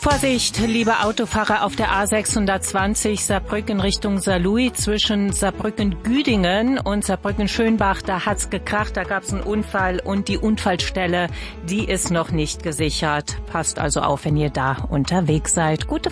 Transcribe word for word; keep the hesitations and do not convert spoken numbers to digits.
Vorsicht, liebe Autofahrer auf der A sechshundertzwanzig Saarbrücken Richtung Saarlouis zwischen Saarbrücken-Güdingen und Saarbrücken-Schönbach. Da hat's gekracht, da gab's einen Unfall und die Unfallstelle, die ist noch nicht gesichert. Passt also auf, wenn ihr da unterwegs seid. Gute